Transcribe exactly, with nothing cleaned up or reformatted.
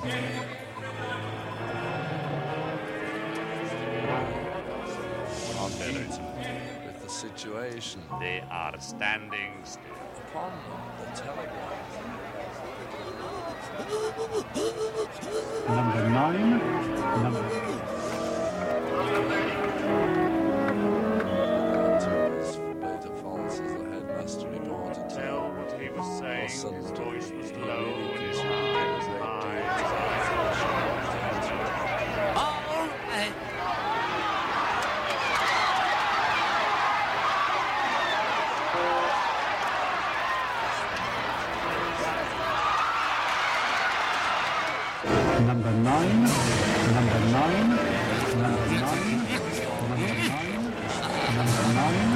With the situation. They are standing still. Upon the telegraph. Number nine. Number. As Beta Falls, as the headmaster reported to Tell what he was saying. His voice was low and his All hand was high. right. Number nine, number nine, number nine, number nine, number nine.